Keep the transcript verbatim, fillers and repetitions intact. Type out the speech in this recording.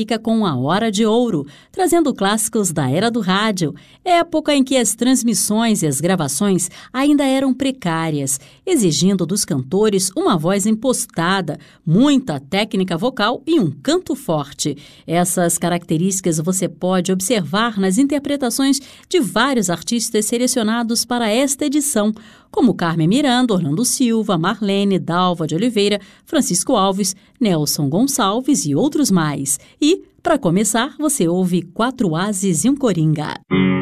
fica com A Hora de Ouro, trazendo clássicos da era do rádio, época em que as transmissões e as gravações ainda eram precárias, exigindo dos cantores uma voz impostada, muita técnica vocal e um canto forte. Essas características você pode observar nas interpretações de vários artistas selecionados para esta edição, como Carmen Miranda, Orlando Silva, Marlene, Dalva de Oliveira, Francisco Alves, Nelson Gonçalves e outros mais. E, para começar, você ouve Quatro Ases e um Coringa.